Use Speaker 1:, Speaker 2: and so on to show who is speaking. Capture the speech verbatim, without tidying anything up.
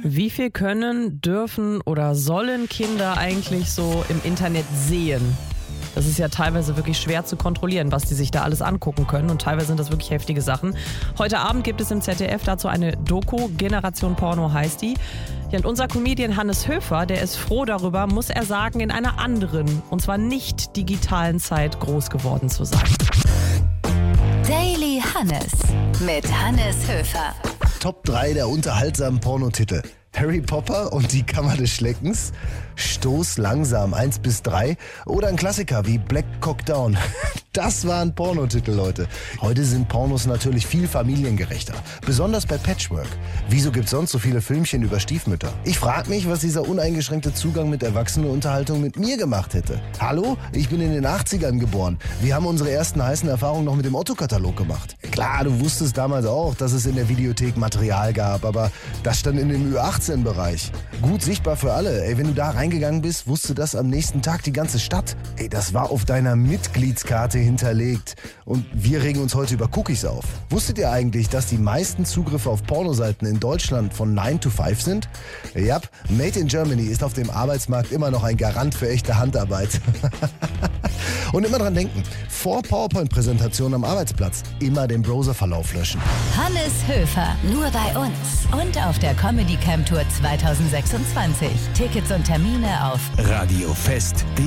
Speaker 1: Wie viel können, dürfen oder sollen Kinder eigentlich so im Internet sehen? Das ist ja teilweise wirklich schwer zu kontrollieren, was die sich da alles angucken können. Und teilweise sind das wirklich heftige Sachen. Heute Abend gibt es im Z D F dazu eine Doku, Generation Porno heißt die. Ja, und unser Comedian Hannes Höfer, der ist froh darüber, muss er sagen, in einer anderen, und zwar nicht digitalen Zeit groß geworden zu sein.
Speaker 2: Daily Hannes mit Hannes Höfer.
Speaker 3: Top drei der unterhaltsamen Pornotitel. Harry Potter und die Kammer des Schleckens, Stoß langsam eins bis drei oder ein Klassiker wie Black Cock Down. Das waren Pornotitel, Leute. Heute sind Pornos natürlich viel familiengerechter, besonders bei Patchwork. Wieso gibt's sonst so viele Filmchen über Stiefmütter? Ich frage mich, was dieser uneingeschränkte Zugang mit Erwachsenenunterhaltung mit mir gemacht hätte. Hallo, ich bin in den achtzigern geboren. Wir haben unsere ersten heißen Erfahrungen noch mit dem Otto-Katalog gemacht. Klar, du wusstest damals auch, dass es in der Videothek Material gab, aber das stand in dem Ü achtzehn Bereich. Gut sichtbar für alle. Ey, wenn du da reingegangen bist, wusste das am nächsten Tag die ganze Stadt. Ey, das war auf deiner Mitgliedskarte hinterlegt. Und wir regen uns heute über Cookies auf. Wusstet ihr eigentlich, dass die meisten Zugriffe auf Pornoseiten in Deutschland von nine to five sind? Ja, Made in Germany ist auf dem Arbeitsmarkt immer noch ein Garant für echte Handarbeit. Und immer dran denken, vor PowerPoint-Präsentationen am Arbeitsplatz immer den Browserverlauf löschen.
Speaker 2: Hannes Höfer, nur bei uns und auf der Comedy Camp Tour zwanzig sechsundzwanzig. Tickets und Termine auf
Speaker 4: Radio Fest.